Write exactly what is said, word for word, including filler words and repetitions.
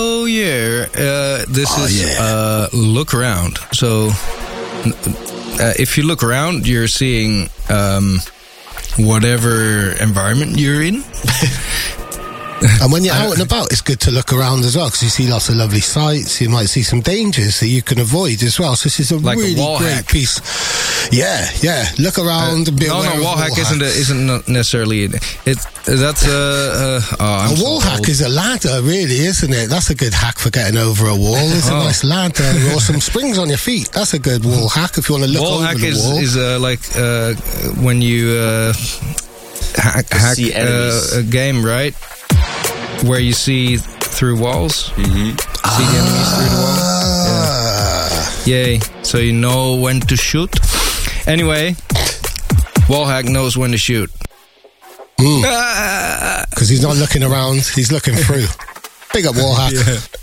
Oh yeah, uh, this Oh, is yeah. uh, look around. So uh, if you look around, you're seeing um, whatever environment you're in. And when you're out and about, it's good to look around as well, because you see lots of lovely sights. You might see some dangers that you can avoid as well. So this is a Like a really wall great hack. piece. Yeah, yeah. Look around and be no, aware no, of wall hack isn't a, hacks. isn't not necessarily it. That's a uh, uh, oh, I'm A so wall hack old. is a ladder, really, isn't it? That's a good hack for getting over a wall. It's a Oh. nice ladder or some springs on your feet. That's a good wall hack if you want to look wall over hack the is wall. is uh, like uh, when you uh, hack, hack see enemies. uh, a game, right? Where you see through walls, Mm-hmm. see the enemies through the wall. Ah. Yay! So you know when to shoot. Anyway, wallhack knows when to shoot. Because he's not looking around, he's looking through. Big up wall hack. Yeah.